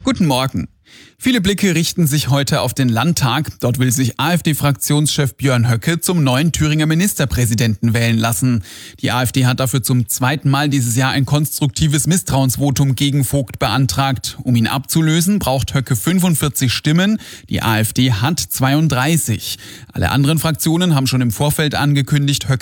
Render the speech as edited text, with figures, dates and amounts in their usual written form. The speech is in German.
Guten Morgen. Viele Blicke richten sich heute auf den Landtag. Dort will sich AfD-Fraktionschef Björn Höcke zum neuen Thüringer Ministerpräsidenten wählen lassen. Die AfD hat dafür zum zweiten Mal dieses Jahr ein konstruktives Misstrauensvotum gegen Vogt beantragt. Um ihn abzulösen, braucht Höcke 45 Stimmen. Die AfD hat 32. Alle anderen Fraktionen haben schon im Vorfeld angekündigt, Höcke